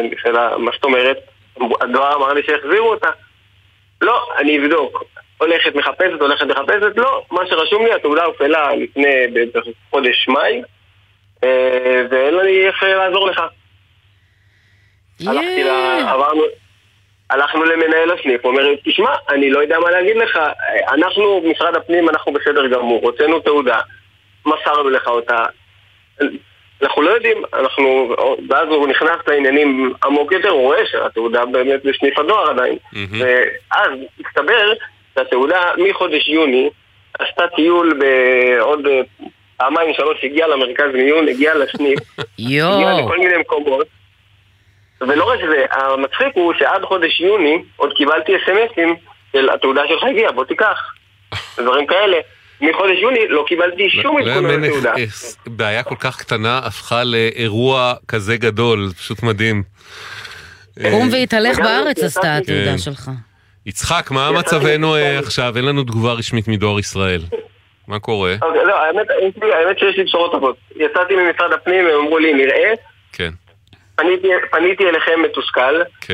שאלה, מה זאת אומרת? הדואר אמר לי שהחזירו אותה. לא, אני אבדוק. הולכת מחפשת, לא, מה שרשום לי, התעודה הופעלה לפני בחודש מאי, ואין לי איך לעזור לך. הלכנו למנהל הסניף, הוא אומר, תשמע, אני לא יודע מה להגיד לך, אנחנו, משרד הפנים, אנחנו בסדר גמור, הוצאנו תעודה, מסרנו לך אותה, אנחנו לא יודעים, ואז הוא נכנס לעניינים עמוק יותר, הוא רואה שהתעודה באמת בסניף הדואר עדיין, ואז הסתבר שהתעודה מחודש יוני עשתה טיול בעוד פעמיים שלוש, הגיעה למרכז מיון, הגיעה לסניף, הגיעה לכל מיני מקומות, ולא רק זה, המצחיק הוא שעד חודש יוני עוד קיבלתי אס-אמסים של התעודה שלך הגיעה, בוא תיקח, דברים כאלה. מחודש יוני לא קיבלתי שום עדכון על התעודה. בעיה כל כך קטנה הפכה לאירוע כזה גדול, פשוט מדהים. קום והתהלך בארץ עשתה התעודה שלך. יצחק, מה מצבנו עכשיו? אין לנו תגובה רשמית מדואר ישראל. מה קורה? לא, האמת שיש לי בשורות טובות. יצאתי ממשרד הפנים, הם אמרו לי, נראה. כן. פניתי אליכם מתוסכל, כן.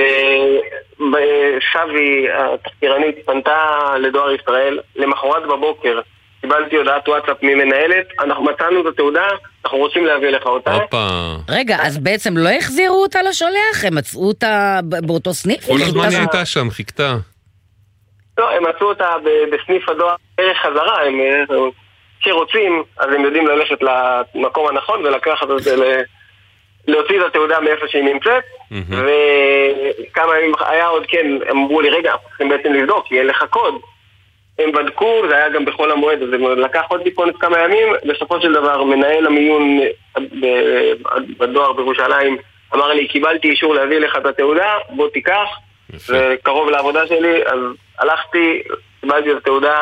ושבי התחקירנית פנתה לדואר ישראל, למחרת בבוקר קיבלתי הודעת וואטסאפ ממנהלת, אנחנו מצאנו את התעודה, אנחנו רוצים להביא לך אותה. רגע, אז בעצם לא החזירו אותה לשולח? הם מצאו אותה באותו סניף? כל הזמן היא הייתה שם, חיכתה. לא, הם מצאו אותה בסניף הדואר ערך חזרה, הם שרוצים, אז הם יודעים ללכת למקום הנכון ולקחת את זה להוציא את התעודה מאיפה שהיא נמצאת, וכמה ימים היה עוד, כן, הם אמרו לי, רגע, צריכים בעצם לבדוק, כי אין לך קוד. הם בדקו, זה היה גם בכל המועד, אז הם לקח עוד טיפונת כמה ימים, בסופו של דבר, מנהל המיון בדואר בירושלים אמר לי, קיבלתי אישור להביא לך את התעודה, בוא תיקח, זה קרוב לעבודה שלי, אז הלכתי, קיבלתי את התעודה,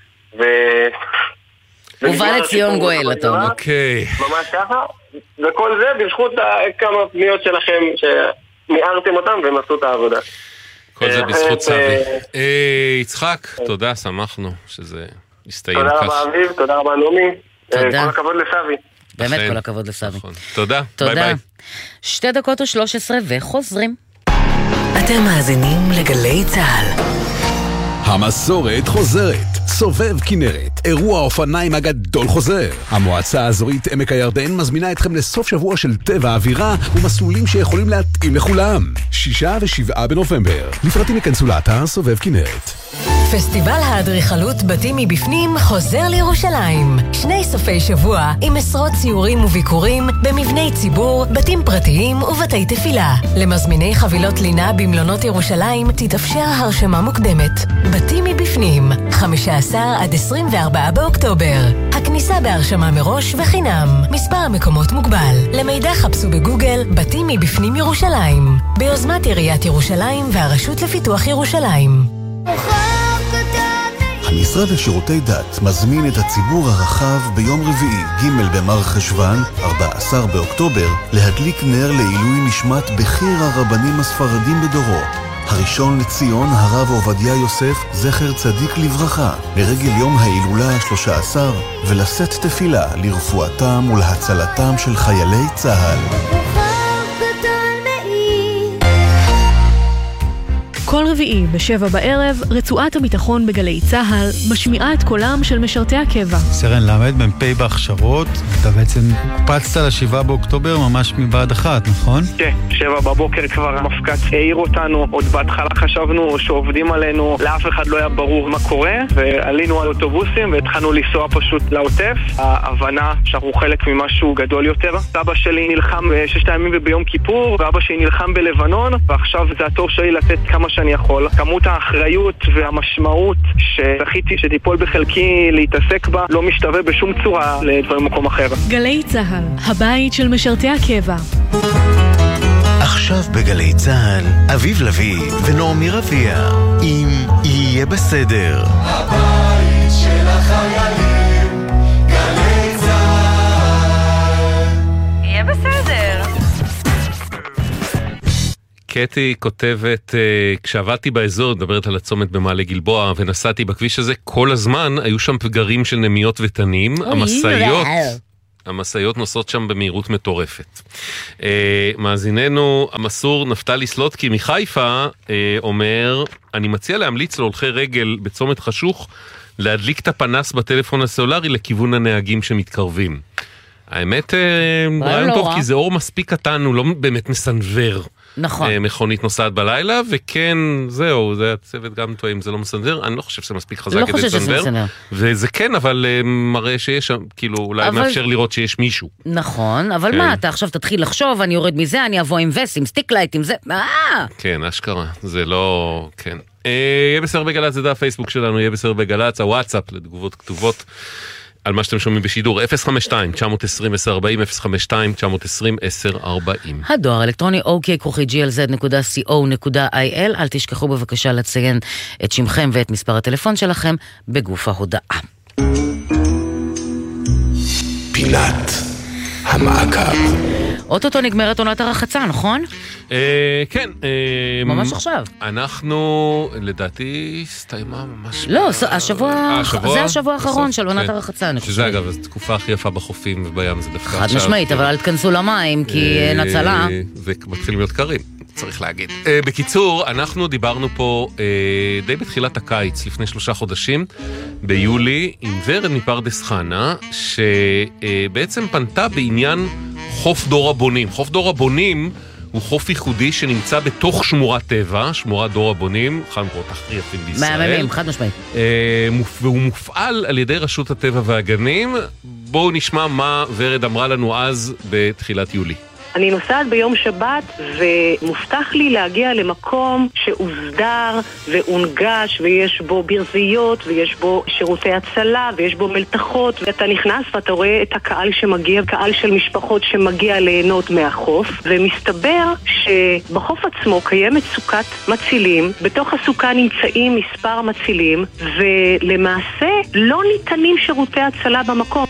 ובא לציון גואל, אתה אומר. אוקיי. ממש ככה. וכל זה בזכות כמה פניות שלכם שמיארתם אותם והם עשו את העבודה. כל זה בזכות סבי. יצחק, תודה, שמחנו שזה יסתיים כך. תודה רבה אביב, תודה רבה נעמי. כל הכבוד לסבי. באמת כל הכבוד לסבי. תודה, ביי ביי. 2:13 וחוזרים. אתם מאזינים לגלי צהל. המסורת חוזרת. סובב כנרת, אירוע האופניים הגדול חוזר. המועצה האזורית עמק הירדן מזמינה אתכם לסוף שבוע של טבע אווירה ומסלולים שיכולים להתאים לכולם. 6 ו7 בנובמבר. לפרטים יכנסו לאתר סובב כנרת. פסטיבל האדריכלות בתים מבפנים חוזר לירושלים. 2 סופי שבוע עם עשרות ציורים וביקורים במבני ציבור, בתים פרטיים ובתי תפילה. למזמיני חבילות לינה במלונות ירושלים תתאפשר הרשמה מוקדמת. בתים מבפנים, 15 עד 24 באוקטובר. הכניסה בהרשמה מראש וחינם. מספר המקומות מוגבל. למידע חפשו בגוגל בתים מבפנים ירושלים. ביוזמת עיריית ירושלים והרשות לפיתוח ירושלים. המשרד לשירותי דת מזמין את הציבור הרחב ביום רביעי ג' במרחשוון 14 באוקטובר להדליק נר לעילוי נשמת בכיר הרבנים הספרדים בדורו, הראשון לציון הרב עובדיה יוסף זכר צדיק לברכה, לרגל יום ההילולה ה-13, ולשאת תפילה לרפואתם ולהצלתם של חיילי צה"ל. כל רביעי ב7 בערב, רצועת הביטחון בגלי צהל משמיעה את קולם של משרתי הקבע. סרן למד, מ"פ בהכשרות, אתה בעצם קפצת ל7 באוקטובר ממש מבעד אחת, נכון? כן, 7 בבוקר כבר המפקד העיר אותנו, עוד בהתחלה חשבנו שעובדים עלינו, לאף אחד לא היה ברור מה קורה, ועלינו על אוטובוסים והתחלנו לנסוע פשוט לעוטף. ההבנה שאנחנו חלק ממשהו גדול יותר. סבא שלי נלחם ב6 ימים וביום כיפור, ואבא שלי נלחם בלבנון, ועכשיו זה התור שלי לתת כמה שאני יכול. כמות האחריות והמשמעות שזכיתי שתיפול בחלקי להתעסק בה לא משתווה בשום צורה לדברים מקום אחר. גלי צהל, הבית של משרתי הקבע. עכשיו בגלי צהל, אביב לוי ונעמי רביע אם יהיה בסדר. הבית של החיילים, גלי צהל. יהיה בסדר. קטי כותבת, כשעבדתי באזור, מדברת על הצומת במעלה גלבוע, ונסעתי בכביש הזה, כל הזמן היו שם פגרים של נמיות ותנים, המשאיות המשאיות נוסעות שם במהירות מטורפת. מאזיננו המסור נפתלי סלוטקי מחיפה אומר, אני מציע להמליץ להולכי רגל בצומת חשוך, להדליק את הפנס בטלפון הסלולרי לכיוון הנהגים שמתקרבים. האמת, רעיון טוב, כי זה אור מספיק קטן, הוא לא באמת מסנבר. נכון. מכונית נוסעת בלילה, וכן, זהו, זה הצוות גם טועה, אם זה לא מסנבר, אני לא חושב שזה מספיק חזק כדי לסנבר. וזה כן, אבל מראה שיש שם, כאילו, אולי מאפשר לראות שיש מישהו. נכון, אבל מה, אתה עכשיו תתחיל לחשוב, אני יורד מזה, אני אבוא עם וסט, עם סטיק לייט, עם זה, כן, אשכרה, זה לא, כן. יהיה בסדר בגלץ, זה דף הפייסבוק שלנו, יהיה בסדר בגלץ, הוואטסאפ לתגובות כתובות. על מה שאתם שומעים בשידור, 052-920-1040, 052-920-1040. הדואר אלקטרוני ok@glz.co.il. אל תשכחו בבקשה לציין את שמכם ואת מספר הטלפון שלכם בגוף ההודעה. פינת המעקב. אוטוטו נגמרת עונת הרחצה, נכון? כן. ממש עכשיו. אנחנו, לדעתי, הסתיימה ממש... לא, זה השבוע האחרון של עונת הרחצה, אני חושב. שזה אגב, התקופה הכי יפה בחופים ובים, זה דווקא עכשיו. חד משמעית, אבל אל תכנסו למים, כי אין הצלה. ומתחילים להיות קרים, צריך להגיד. בקיצור, אנחנו דיברנו פה די בתחילת הקיץ, לפני 3 חודשים, ביולי, עם ורד מפרדס חנה, שבעצם פנתה בעניין חוף דור הבונים. חוף דור הבונים הוא חוף ייחודי שנמצא בתוך שמורת טבע, שמורת דור הבונים, אחד המקומות הכי יפים בישראל. מהממים, חד משמעית. והוא מופעל על ידי רשות הטבע והגנים. בואו נשמע מה ורד אמרה לנו אז בתחילת יולי. אני נוסעת ביום שבת ומובטח לי להגיע למקום שהוסדר והונגש ויש בו ברזיות ויש בו שירותי הצלה ויש בו מלתחות, ואתה נכנס ואתה רואה את הקהל שמגיע, קהל של משפחות שמגיע ליהנות מהחוף, ומסתבר שבחוף עצמו קיימת סוכת מצילים, בתוך הסוכה נמצאים מספר מצילים ולמעשה לא ניתנים שירותי הצלה במקום.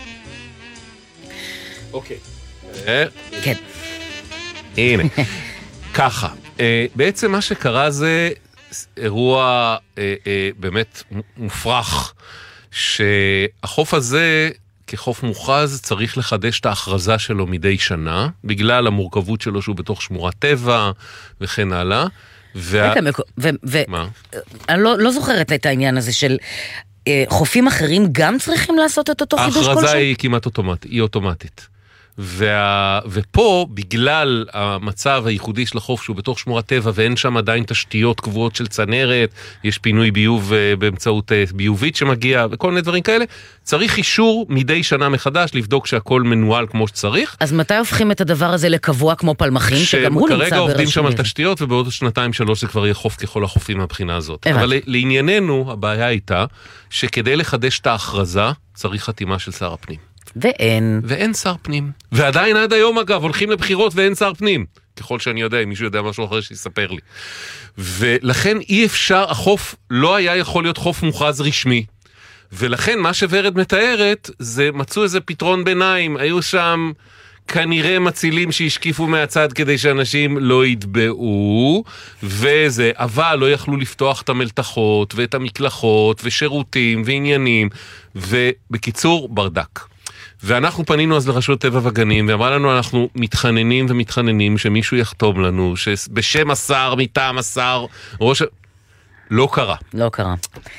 אוקיי. כן. הנה, ככה, בעצם מה שקרה זה אירוע באמת מופרך, שהחוף הזה כחוף מוכרז צריך לחדש את ההכרזה שלו מדי שנה, בגלל המורכבות שלו שהוא בתוך שמורת טבע וכן הלאה. מה? אני לא זוכרת את העניין הזה של חופים אחרים גם צריכים לעשות את אותו חידוש כלשהו? ההכרזה היא כמעט אוטומטית, היא אוטומטית. ופה, בגלל המצב הייחודי של החוף שהוא בתוך שמורת טבע ואין שם עדיין תשתיות קבועות של צנרת, יש פינוי ביוב באמצעות ביובית שמגיע וכל מיני דברים כאלה, צריך אישור מדי שנה מחדש לבדוק שהכל מנוהל כמו שצריך. אז מתי הופכים את הדבר הזה לקבוע כמו פלמחים, שגם הוא נמצא ברשמי? כרגע עובדים שם על תשתיות, ובעוד 2-3 זה כבר יהיה חוף ככל החופים מהבחינה הזאת. אבל לענייננו, הבעיה הייתה שכדי לחדש את ההכרזה צריך חתימה של שר הפנים. ואין שר פנים. ועדיין עד היום אגב הולכים לבחירות ואין שר פנים. ככל שאני יודע, אם מישהו יודע משהו אחר שיספר לי. ולכן אי אפשר, החוף לא היה יכול להיות חוף מוכרז רשמי. ולכן מה שוורד מתארת, זה מצאו איזה פתרון ביניים. היו שם כנראה מצילים שהשקיפו מהצד כדי שאנשים לא יתבעו, אבל לא יכלו לפתוח את המלתחות ואת המקלחות ושירותים ועניינים. ובקיצור, ברדק. ואנחנו פנינו אז לרשות טבע וגנים, ואמרה לנו, אנחנו מתחננים שמישהו יחתום לנו, שבשם השר, מטעם השר, לא קרה. לא קרה.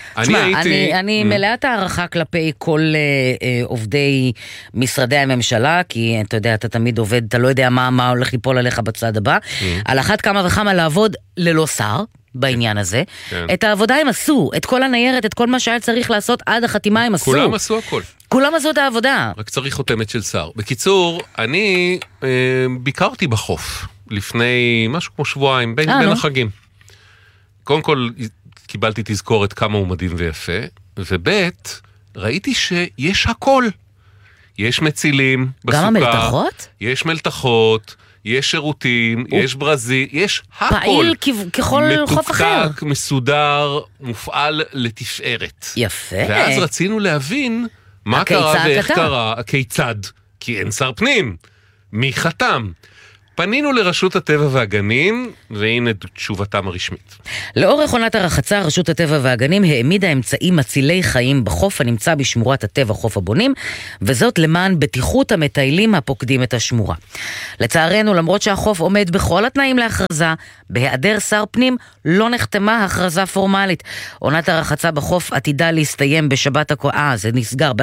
אני מלאת הערכה כלפי כל עובדי משרדי הממשלה, כי אתה יודע, אתה תמיד עובד, אתה לא יודע מה הולך ליפול עליך בצד הבא. על אחת כמה וכמה לעבוד ללא שר, בעניין הזה. את העבודה הם עשו, את כל הניירת, את כל מה שהיה צריך לעשות עד החתימה הם עשו. כולם עשו הכל. כולם עשו את העבודה. רק צריך חותמת של שר. בקיצור, אני ביקרתי בחוף לפני משהו כמו שבועיים, בין החגים. קודם כל, קיבלתי תזכורת כמה הוא מדהים ויפה, ובית, ראיתי שיש הכל. יש מצילים בסוכה. גם המלתחות? יש מלתחות, יש שירותים, יש ברזי, יש הכל. פעיל ככל חוף אחר. מתוקתק, מסודר, מופעל לתפארת. יפה. ואז רצינו להבין מה קרה ואיך קרה, כיצד. כי אין שר פנים. מי חתם? פנינו לרשות הטבע והגנים, והנה תשובתם הרשמית. לאורך עונת הרחצה, רשות הטבע והגנים העמידה אמצעים מצילי חיים בחוף הנמצא בשמורת הטבע חוף הבונים, וזאת למען בטיחות המטיילים הפוקדים את השמורה. לצערנו, למרות שהחוף עומד בכל התנאים להכרזה, בהיעדר שר פנים לא נחתמה הכרזה פורמלית. עונת הרחצה בחוף עתידה להסתיים בשבת זה נסגר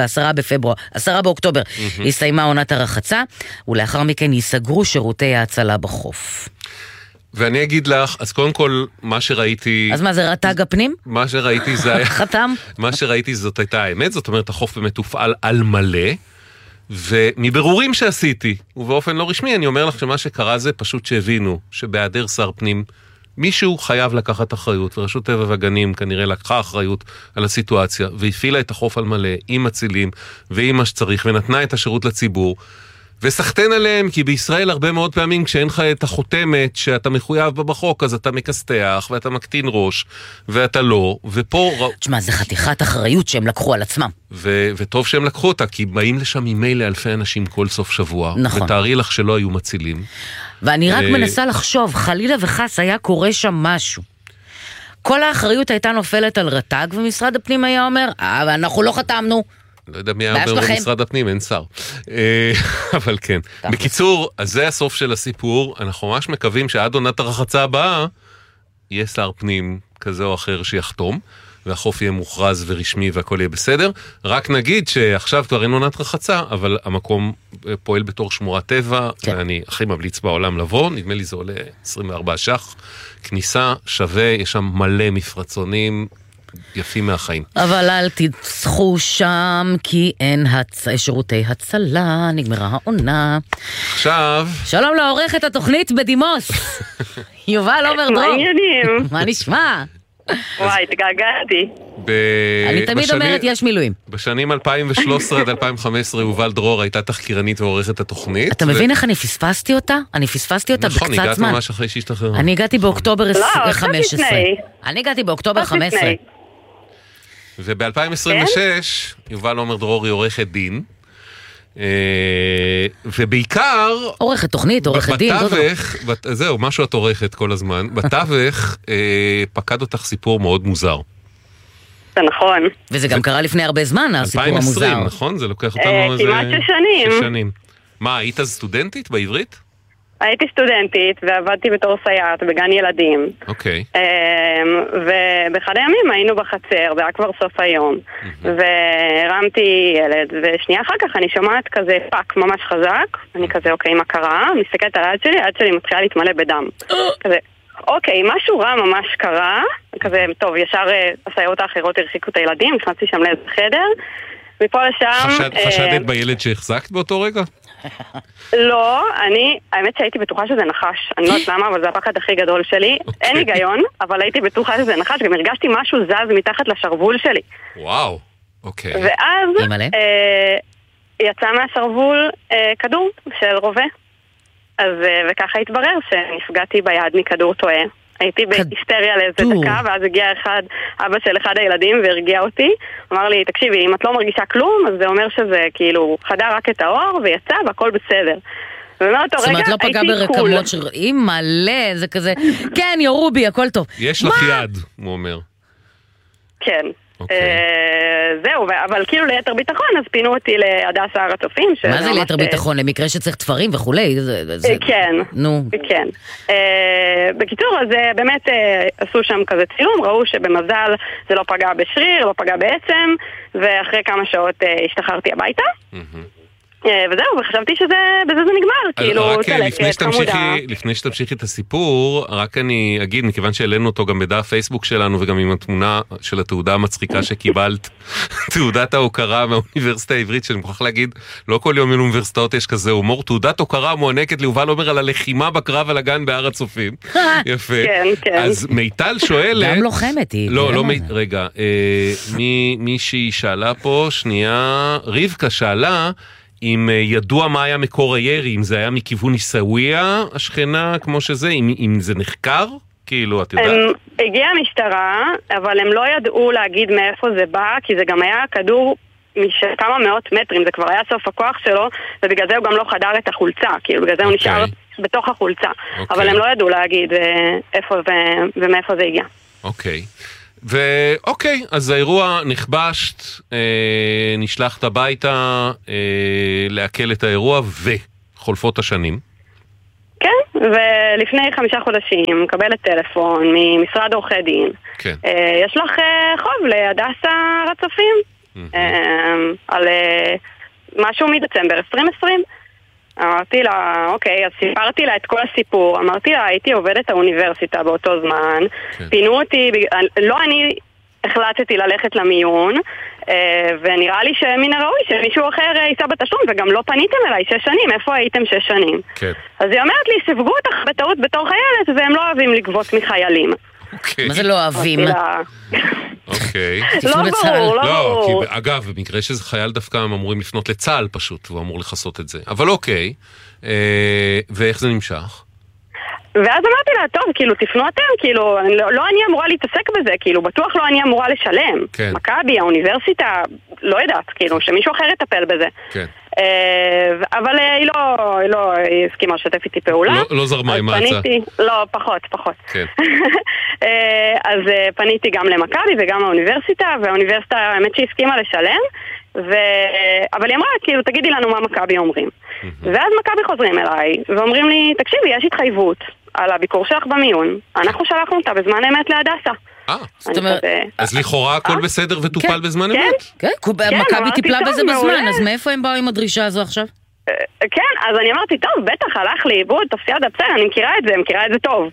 ב10 באוקטובר. הסתיימה עונת הרחצה, ולאחר מכן ייסגרו שירותי ההצלה בחוף. ואני אגיד לך, אז קודם כל, מה שראיתי... אז מה זה, רט"ג הפנים? מה שראיתי זה היה... חתם? מה שראיתי זאת הייתה האמת, זאת אומרת, החוף באמת הופעל על מלא, ומברורים שעשיתי, ובאופן לא רשמי, אני אומר לך שמה שקרה זה פשוט שהבינו, שבהיעדר שר פנים, מישהו חייב לקחת אחריות, ורשות טבע והגנים כנראה לקחה אחריות על הסיטואציה, והפעילה את החוף על מלא, עם מצילים, ועם מה שצריך, ונתנה את השירות לציבור, וסחטן עליהם, כי בישראל הרבה מאוד פעמים כשאין לך את החותמת שאתה מחויב בה בחוק, אז אתה מקסתח ואתה מקטין ראש, ואתה לא, ופה... תשמע, זה חתיכת אחריות שהם לקחו על עצמם. וטוב שהם לקחו אותה, כי באים לשם ממילא אלפי אנשים כל סוף שבוע, נכון. ותארי לך שלא היו מצילים. ואני רק מנסה לחשוב, חלילה וחס היה קורה שם משהו. כל האחריות הייתה נופלת על רט"ג, ומשרד הפנים היה אומר, אבל אנחנו לא חתמנו. לא יודע מי היה אומר במשרד הפנים, אין שר. אבל כן. בקיצור, אז זה הסוף של הסיפור. אנחנו ממש מקווים שעד עונת הרחצה הבאה, יהיה שר פנים כזה או אחר שיחתום, והחוף יהיה מוכרז ורשמי והכל יהיה בסדר. רק נגיד שעכשיו כבר אין עונת רחצה, אבל המקום פועל בתור שמורת טבע, ואני הכי ממליץ בעולם לבוא, נדמה לי זה עולה 24 ש"ח. כניסה שווה, יש שם מלא מפרצונים, יפים מהחיים. אבל אל תצחו שם, כי אין שירותי הצלה, נגמרה העונה. עכשיו... שלום לעורכת התוכנית בדימוס. יובל עומר דרור. מה העניינים? מה נשמע? וואי, התגעגעתי. אני תמיד אומרת, יש מילואים. בשנים 2013 עד 2015 יובל דרור הייתה תחקירנית ועורכת התוכנית. אתה מבין איך אני פספסתי אותה? אני פספסתי אותה בקצת זמן. נכון, הגעת ממש אחרי שהשתחררה. אני הגעתי באוקטובר 15. אני הגעתי באוקטובר 15. וב-2026 יובל עומר דרור היא עורכת דין, ובעיקר... עורכת תוכנית, עורכת דין. זהו, משהו את עורכת כל הזמן. בתווך פקד אותך סיפור מאוד מוזר. זה נכון. וזה גם קרה לפני הרבה זמן, הסיפור המוזר. 2020, נכון? זה לוקח אותנו איזה... כמעט 6 שנים. מה, היית אז סטודנטית בעברית? הייתי סטודנטית ועבדתי בתור סייעת בגן ילדים. אוקיי. ובאחד הימים היינו בחצר, זה היה כבר סוף היום. והרמתי ילד, ושנייה אחר כך אני שומעת כזה פאק ממש חזק. אני כזה, אוקיי, מה קרה? מסתכלת על היד שלי מתחילה להתמלא בדם. כזה, אוקיי, משהו רע ממש קרה. כזה, טוב, ישר הסייעות האחרות הרחיקו את הילדים, נכנסתי שם לאיזה חדר. מפה לשם... חשדת בילד שהחזקת באותו רגע? לא, האמת שהייתי בטוחה שזה נחש. אני לא יודעת למה, אבל זה הפחד הכי גדול שלי. אין היגיון, אבל הייתי בטוחה שזה נחש, גם הרגשתי משהו זז מתחת לשרוול שלי. וואו, אוקיי. ואז יצא מהשרוול כדור של רובה. וככה התברר שנפגעתי ביד מכדור טועה. הייתי בהיסטריה לאיזה דקה, ואז הגיע אבא של אחד הילדים והרגיע אותי. אמר לי, תקשיבי, אם את לא מרגישה כלום, אז זה אומר שזה כאילו חדר רק את האור ויצא והכל בסדר. ומאותו רגע הייתי קול. זאת אומרת, לא פגע ברקמות שרואים מלא, זה כזה, כן, יורו בי, הכל טוב. יש לך יד, הוא אומר. כן. זהו, אבל כאילו ליתר ביטחון, אז פינו אותי להדסה הר הצופים. מה זה ליתר ביטחון? למקרה שצריך תפרים וכולי? כן. נו. כן. בקיצור, אז באמת עשו שם כזה צילום, ראו שבמזל זה לא פגע בשריר, לא פגע בעצם, ואחרי כמה שעות השתחררתי הביתה. וזהו, וחשבתי שבזה זה נגמר, כאילו, צלקת, חמודה. לפני שתמשיכי את הסיפור, רק אני אגיד, מכיוון שהעלינו אותו גם בדף פייסבוק שלנו, וגם עם התמונה של התעודה המצחיקה שקיבלת, תעודת ההוקרה מהאוניברסיטה העברית, שאני מוכרח להגיד, לא כל יום באוניברסיטאות יש כזה הומור, תעודת הוקרה מוענקת ליובל עומר על הלחימה בקרב על הגן בהר הצופים. יפה. כן, כן. אז מיטל שואלת... גם לוחמת היא. לא, רגע, מישהי שאלה פה, שנייה, רבקה שאלה, אם ידוע מה היה מקור הירי, אם זה היה מכיוון עיסאוויה, השכנה, כמו שזה, אם זה נחקר, כאילו, את יודעת? הגיעה המשטרה, אבל הם לא ידעו להגיד מאיפה זה בא, כי זה גם היה כדור כמה מאות מטרים, זה כבר היה סוף הכוח שלו, ובגלל זה הוא גם לא חדר את החולצה, כאילו, בגלל זה הוא נשאר בתוך החולצה. אבל הם לא ידעו להגיד איפה ומאיפה זה הגיע. אוקיי. ואוקיי, אז האירוע נכבשת, נשלחת הביתה להקל את האירוע וחולפות השנים. כן, ולפני 5 חודשים מקבלת טלפון ממשרד עורכי דין. כן. יש לך חוב להדסה הר הצופים על משהו מדצמבר 2020. אמרתי לה, אוקיי, אז סיפרתי לה את כל הסיפור. אמרתי לה, הייתי עובדת האוניברסיטה באותו זמן. פינו אותי, לא אני החלטתי ללכת למיון, ונראה לי שמן הראוי שמישהו אחר יישא בתשלום, וגם לא פניתם אליי 6 שנים. איפה הייתם 6 שנים? כן. אז היא אומרת לי, ספגו אותך בטעות בתור חיילת, והם לא אוהבים לגבות מחיילים. מה זה לא אוהבים? אוקיי. לא ברור, לא ברור. כי אגב, במקרה שזה חייל דווקא הם אמורים לפנות לצה"ל פשוט, הוא אמור לחסות את זה. אבל אוקיי, ואיך זה נמשך? ואז אמרתי לה, טוב, כאילו, תפנו אתם, כאילו, לא אני אמורה להתעסק בזה, כאילו, בטוח לא אני אמורה לשלם. כן. מכבי, האוניברסיטה, לא יודעת, כאילו, שמישהו אחר יטפל בזה. כן. אבל היא לא הסכימה לשתף איתי פעולה. לא זרמה עם ההצעה. לא, פחות. כן. אז פניתי גם למכבי וגם לאוניברסיטה, והאוניברסיטה, האמת שהסכימה לשלם, אבל היא אמרה, כאילו, תגידי לנו מה מכבי אומרים. ואז מכבי חוזרים אליי, ואומרים לי, תקשיבי, יש התחייבות על הביקור שלך במיון. אנחנו שלחנו אותה בזמן אמת להדסה. זאת אומרת, אז לכאורה הכל בסדר וטופל בזמן אמת? כן, מכבי טיפלה בזה בזמן, אז מאיפה הם באו עם הדרישה הזו עכשיו? כן, אז אני אמרתי, טוב, בטח, הלך לאיבוד, תפסיע דפסר, אני מכירה את זה טוב.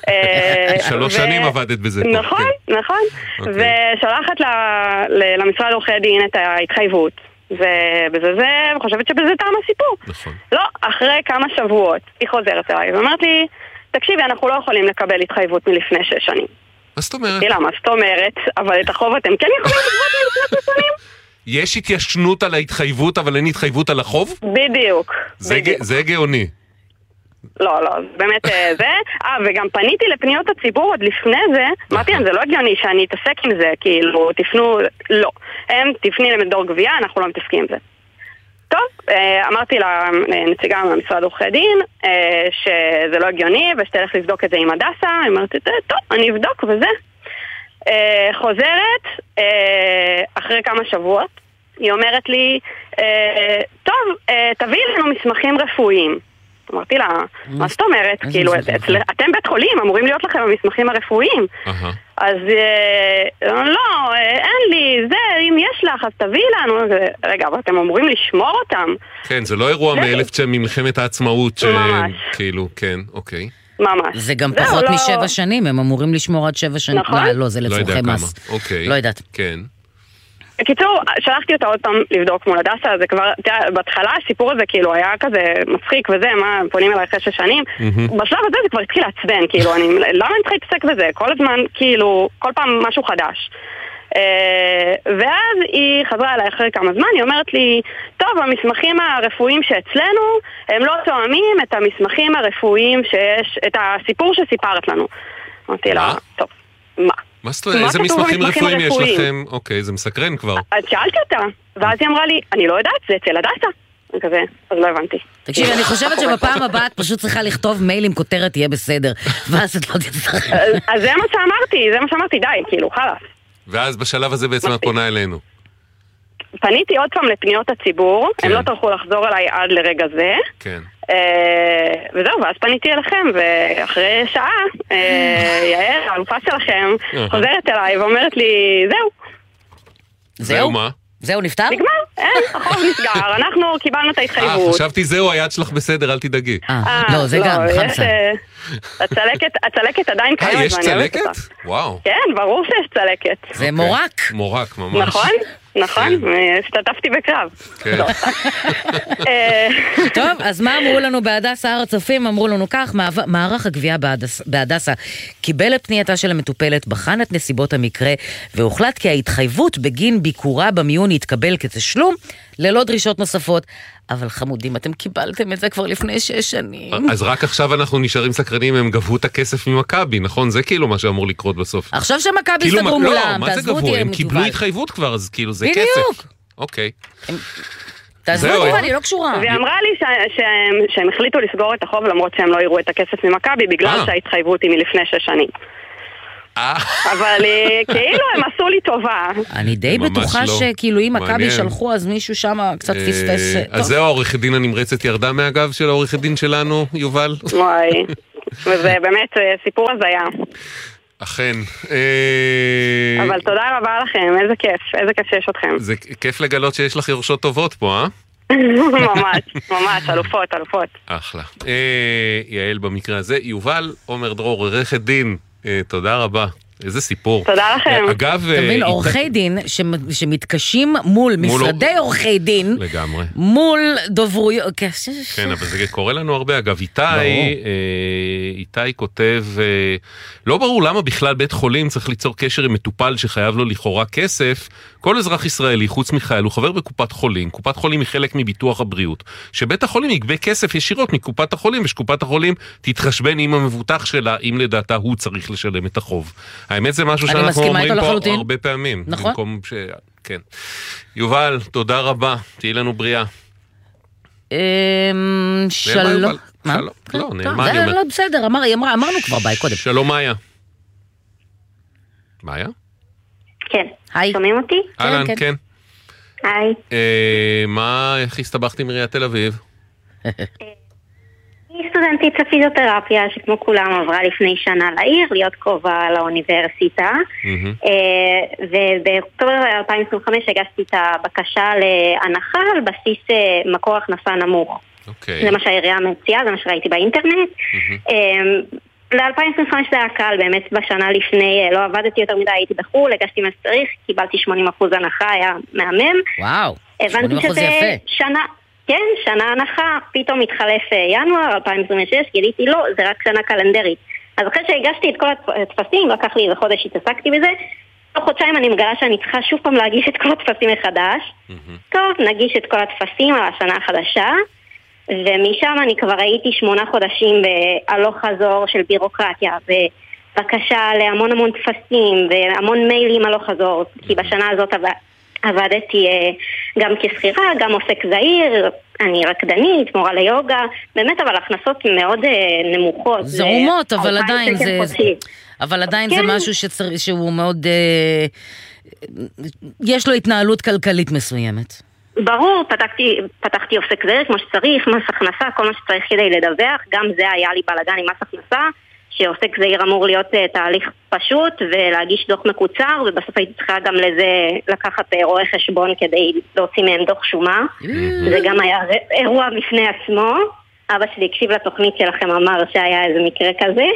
3 שנים עבדת בזה. נכון. ושולחת למשרד עורכי דין את ההתחייבות. ובזה חושבת שבזה טעם הסיפור. נכון. לא, אחרי כמה שבועות היא חוזרת אליי ואומרת לי, תקשיבי, אנחנו לא יכולים לקבל התחייבות מלפני 6 שנים. מה זאת אומרת? למה, זאת אומרת, אבל את החוב אתם כן יכולים לגבות מלפני 6 שנים? יש התיישנות על ההתחייבות, אבל אין התחייבות על החוב? בדיוק. זה גאוני. לא, באמת זה. וגם פניתי לפניות הציבור עוד לפני זה, אמרתי, זה לא הגיוני שאני אתעסק עם זה, כאילו, תפנו, לא. הם תפני למדור גבייה, אנחנו לא מתעסקים עם זה. טוב, אמרתי לנציגה מהמשרד עורכי דין, שזה לא הגיוני, ושתלך לבדוק את זה עם הדסה, אמרתי, טוב, אני אבדוק וזה. חוזרת, אחרי כמה שבועות, היא אומרת לי, טוב, תביאי לנו מסמכים רפואיים. אמרתי לה, מה זאת אומרת? כאילו, אתם בית חולים, אמורים להיות לכם המסמכים הרפואיים. אז לא, אין לי, זה, אם יש לך, אז תביאי לנו. רגע, אבל אתם אמורים לשמור אותם. כן, זה לא אירוע ממלחמת העצמאות, כאילו, כן, אוקיי. ממש. זה גם פחות מ7 שנים, הם אמורים לשמור עד 7 שנים. לא, זה לצורכי מס. לא יודעת. כן. בקיצור, שלחתי אותה עוד פעם לבדוק מול הדסה, זה כבר, בהתחלה הסיפור הזה כאילו היה כזה מצחיק וזה, מה, פונים אליי אחרי 6 שנים, בשלב הזה זה כבר התחיל לעצבן, כאילו, למה אני צריכה להתעסק בזה? כל הזמן, כאילו, כל פעם משהו חדש. ואז היא חזרה אליי אחרי כמה זמן, היא אומרת לי, טוב, המסמכים הרפואיים שאצלנו, הם לא תואמים את המסמכים הרפואיים שיש, את הסיפור שסיפרת לנו. אמרתי לה, טוב, מה? מה זאת אומרת? איזה מסמכים רפואיים יש לכם? אוקיי, זה מסקרן כבר. אז שאלתי אותה, ואז היא אמרה לי, אני לא יודעת, זה אצל הדסה. כזה, אז לא הבנתי. תקשיבי, אני חושבת שבפעם הבאה את פשוט צריכה לכתוב מייל עם כותרת יהיה בסדר, ואז את לא תצטרך. אז זה מה שאמרתי, די, כאילו, חלאס. ואז בשלב הזה בעצם את פונה אלינו. פניתי עוד פעם לפניות הציבור, הם לא טרחו לחזור אליי עד לרגע זה. כן. וזהו, ואז פניתי אליכם, ואחרי שעה, יעל, האלופה שלכם, חוזרת אליי ואומרת לי, זהו מה? זהו, נפטר? נגמר, החוב נסגר, אנחנו קיבלנו את ההתחייבות. חשבתי זהו, היד שלך בסדר, אל תדאגי. לא, זה גם, חמסה. הצלקת עדיין קיימת. יש צלקת? וואו. כן, ברור שיש צלקת. זה מורק. מורק, ממש. נכון, השתתפתי בקרב. טוב, אז מה אמרו לנו בהדסה הר הצופים? אמרו לנו כך, מערך הגבייה בהדסה קיבל את פנייתה של המטופלת, בחן את נסיבות המקרה, והוחלט כי ההתחייבות בגין ביקורה במיון יתקבל כתשלום, ללא דרישות נוספות. אבל חמודים, אתם קיבלתם את זה כבר לפני 6 שנים. אז רק עכשיו אנחנו נשארים סקרנים, הם גבו את הכסף ממכבי, נכון? זה כאילו מה שאמור לקרות בסוף. עכשיו שמכבי סגרו מולם, מה זה גבו? הם קיבלו התחייבות כבר, אז כאילו זה כסף. אוקיי. תעזבו אותי, אני לא קשורה. והיא אמרה לי שהם החליטו לסגור את החוב למרות שהם לא יראו את הכסף ממכבי בגלל שההתחייבות היא מלפני 6 שנים. אבל כאילו הם עשו לי טובה. אני די בטוחה שכאילו אם מכבי שלחו אז מישהו שם קצת פספס. אז זהו, העורך הדין הנמרצת ירדה מהגב של העורך הדין שלנו, יובל? וואי, וזה באמת סיפור הזיה. אכן. אבל תודה רבה לכם, איזה כיף שיש אתכם. זה כיף לגלות שיש לך יורשות טובות פה, אה? ממש, אלופות. אחלה. יעל במקרה הזה, יובל, עומר דרור, עורכת דין, תודה רבה. איזה סיפור. תודה לכם. אגב, תבין, עורכי דין שמתקשים מול משרדי עורכי דין, לגמרי. מול דוברויות. כן, אבל זה קורה לנו הרבה. אגב, איתי כותב, לא ברור למה בכלל בית חולים צריך ליצור קשר עם מטופל שחייב לו לכאורה כסף. כל אזרח ישראלי, חוץ מיכאל, הוא חבר בקופת חולים. קופת חולים היא חלק מביטוח הבריאות. שבית החולים יגבה כסף ישירות מקופת החולים, ושקופת החולים תתחשבן עם המבוטח שלה, אם לדעתה הוא צריך לשלם את החוב. האמת זה משהו שאנחנו אומרים פה הרבה פעמים. נכון. כן. יובל, תודה רבה. תהי לנו בריאה. שלום. לא, נעלמה אני אומר. לא, בסדר, אמרנו כבר ביי קודם. שלום מאיה. מאיה? כן. היי. שומעים אותי? אהלן, כן. היי. איך הסתבכת עם עיריית תל אביב? אני סטודנטית לפיזיותרפיה שכמו כולם עברה לפני שנה לעיר, להיות קרובה לאוניברסיטה, ובאוקטובר 2025 הגשתי את הבקשה להנחה על בסיס מקור הכנסה נמוך. זה מה שהעירייה מציעה, זה מה שראיתי באינטרנט. ל-2025 זה היה קל, באמת בשנה לפני לא עבדתי יותר מדי, הייתי בחול, הגשתי מה שצריך, קיבלתי 80% הנחה, היה מהמם. וואו, 80% יפה. כן, שנה הנחה, פתאום התחלף ינואר 2026, גיליתי לא, זה רק שנה קלנדרית. אז אחרי שהגשתי את כל התפסים, לקח לי איזה חודש התעסקתי בזה, תוך חודשיים אני מגלה שאני צריכה שוב פעם להגיש את כל התפסים מחדש. טוב, נגיש את כל התפסים על השנה החדשה, ומשם אני כבר הייתי 8 חודשים בהלוך חזור של בירוקרטיה, ובקשה להמון תפסים, והמון מיילים הלוך חזור, כי בשנה הזאת עבדתי גם כשכירה, גם עוסק זעיר, אני רקדנית, מורה ליוגה, באמת אבל הכנסות מאוד נמוכות. זרומות, אבל עדיין זה משהו שהוא מאוד, יש לו התנהלות כלכלית מסוימת. ברור, פתחתי עוסק זעיר כמו שצריך, מס הכנסה, כל מה שצריך כדי לדווח, גם זה היה לי בלגן עם מס הכנסה, שעוסק זעיר אמור להיות תהליך פשוט ולהגיש דוח מקוצר, ובסוף הייתי צריכה גם לזה לקחת רואה חשבון כדי להוציא מהם דוח שומה. זה גם היה אירוע בפני עצמו. אבא שלי הקשיב לתוכנית שלכם, אמר שהיה איזה מקרה כזה.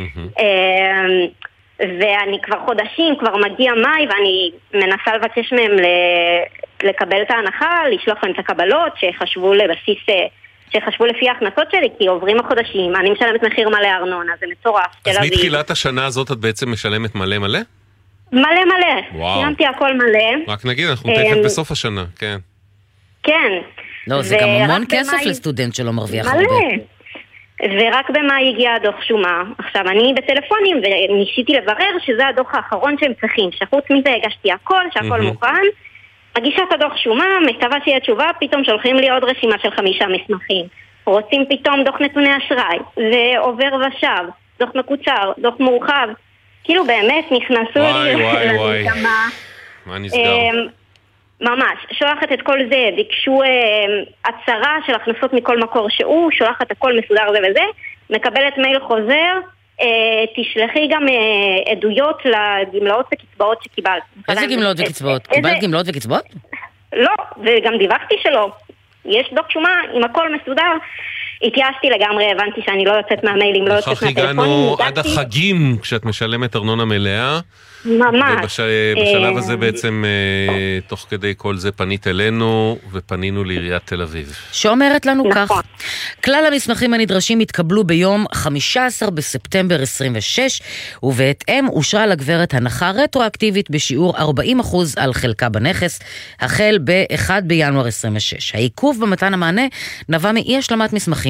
ואני כבר חודשים, כבר מגיע מאי, ואני מנסה לבקש מהם לקבל את ההנחה, לשלוח להם את הקבלות שחשבו לבסיס... שחשבו לפי ההכנסות שלי, כי עוברים החודשים, אני משלמת מחיר מלא ארנונה, זה מטורף. אז מתחילת השנה הזאת את בעצם משלמת מלא? מלא. סיימתי הכל מלא. רק נגיד, אנחנו תכף בסוף השנה, כן. כן. לא, זה גם המון כסף לסטודנט שלא מרוויח הרבה. ורק במאי הגיע הדוח שומה. עכשיו, אני בטלפונים, וניסיתי לברר שזה הדוח האחרון שהם צריכים, שחוץ מזה הגשתי הכל, שהכל מוכן. מגישה את הדוח שומה, מקווה שיהיה תשובה, פתאום שולחים לי עוד רשימה של 5 מסמכים. רוצים פתאום דוח נתוני אשראי, ועובר ושב, דוח מקוצר, דוח מורחב. כאילו באמת נכנסו לי לנשמה. מה נסגר? ממש, שולחת את כל זה, ביקשו הצהרה של הכנסות מכל מקור שהוא, שולחת הכל מסודר זה וזה, מקבלת מייל חוזר, תשלחי גם עדויות לגמלאות וקצבאות שקיבלת. איזה גמלאות וקצבאות? קיבלת גמלאות וקצבאות? לא, וגם דיווחתי שלא. יש דוח שומה עם הכל מסודר. התייאשתי לגמרי, הבנתי שאני לא יוצאת מהמיילים, לא יוצאת מהטלפונים. הגענו עד החגים כשאת משלמת ארנונה מלאה. ממש. ובשלב הזה בעצם, תוך כדי כל זה פנית אלינו ופנינו לעיריית תל אביב. שאומרת לנו כך, כלל המסמכים הנדרשים התקבלו ביום 15 בספטמבר 26, ובהתאם אושרה לגברת הנחה רטרואקטיבית בשיעור 40% על חלקה בנכס, החל ב-1 בינואר 26. העיכוב במתן המענה נבע מאי השלמת מסמכים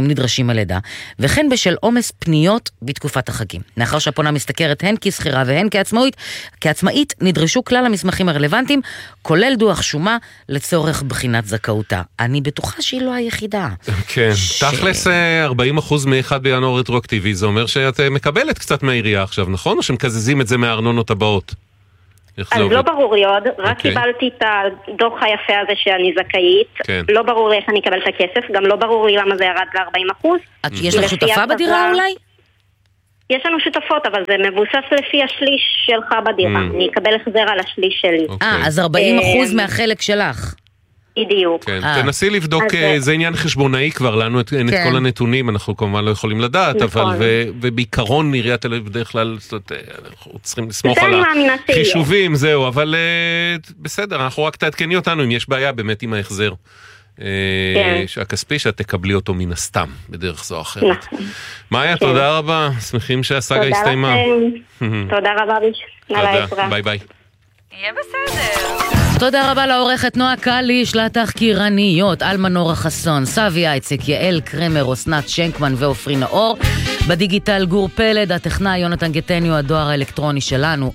צרכים נדרשים על ידה, וכן בשל עומס פניות בתקופת החגים. לאחר שהפונה מסתכרת הן כשכירה והן כעצמאית, נדרשו כלל המסמכים הרלוונטיים, כולל דוח שומה לצורך בחינת זכאותה. אני בטוחה שהיא לא היחידה. כן, תכלס 40% מ-1 בינואר רטרואקטיבי, זה אומר שאת מקבלת קצת מהעירייה עכשיו, נכון? או שמקזזים את זה מהארנונות הבאות? אז לא ברור לי עוד, רק קיבלתי את הדוח היפה הזה שאני זכאית, לא ברור לי איך אני אקבל את הכסף, גם לא ברור לי למה זה ירד ל-40%. יש לך שותפה בדירה אולי? יש לנו שותפות, אבל זה מבוסס לפי השליש שלך בדירה, אני אקבל החזר על השליש שלי. אז 40% מהחלק שלך. בדיוק. תנסי לבדוק, זה עניין חשבונאי כבר, לנו אין את כל הנתונים, אנחנו כמובן לא יכולים לדעת, אבל ובעיקרון עיריית תל אביב בדרך כלל, אנחנו צריכים לסמוך על החישובים, זהו, אבל בסדר, אנחנו רק תעדכני אותנו אם יש בעיה באמת עם ההחזר הכספי, שאת תקבלי אותו מן הסתם, בדרך זו או אחרת. מאיה, תודה רבה, שמחים שהסאגה הסתיימה. תודה רבה, ביי ביי. יהיה בסדר. תודה רבה לעורכת נועה קליש, לתחקירניות אלמה נורה חסון, סבי אייצק, יעל קרמר, אסנת שנקמן ואופרי נאור, בדיגיטל גור פלד, הטכנאי יונתן גטניו, הדואר האלקטרוני שלנו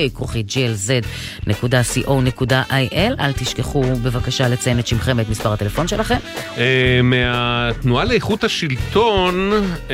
ok@glz.co.il. אל תשכחו בבקשה לציין את שמכם ואת מספר הטלפון שלכם. מהתנועה לאיכות השלטון,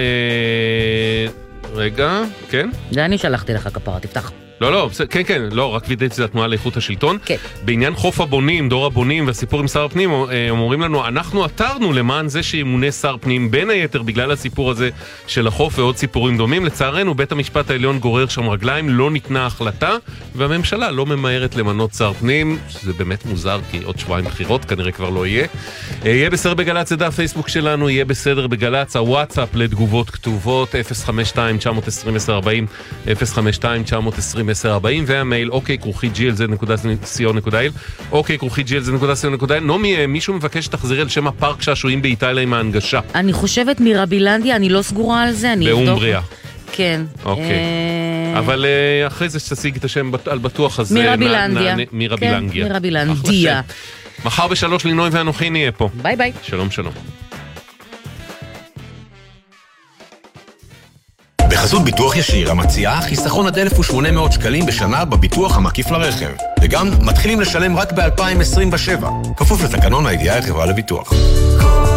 רגע, כן? זה אני שלחתי לך כפרה, תפתח. לא, כן, לא, רק וידאתי זה התנועה לאיכות השלטון. כן. בעניין חוף הבונים, דור הבונים והסיפור עם שר הפנים, אומרים לנו, אנחנו עתרנו למען זה שימונה שר פנים, בין היתר בגלל הסיפור הזה של החוף ועוד סיפורים דומים. לצערנו, בית המשפט העליון גורר שם רגליים, לא ניתנה החלטה, והממשלה לא ממהרת למנות שר פנים, שזה באמת מוזר, כי עוד שבועיים בחירות, כנראה כבר לא יהיה. יהיה בסדר בגלץ, זה הפייסבוק שלנו, יהיה בסדר בגלץ, הוואטסאפ לתגובות כתובות, 052-920-1040, 052-920-1040, והמייל ok@glz.co.il, ok@glz.co.il. נומי, מישהו מבקש שתחזרי על שם הפארק שהשוהים באיטליה עם ההנגשה. אני חושבת מירבילנדיה, אני לא סגורה על זה, אני אבדוק. באומבריה. כן. אוקיי. אבל אחרי זה שתשיג את השם על בטוח, אז מירבילנדיה. מירבילנדיה. כן, מירבילנדיה. מחר ב3 לינוי ואנוכי נהיה פה. ביי ביי. שלום שלום. בחסות ביטוח ישיר המציעה חיסכון עד 1,800 שקלים בשנה בביטוח המקיף לרכב, וגם מתחילים לשלם רק ב-2027, כפוף לתקנון הידיעה החברה לביטוח.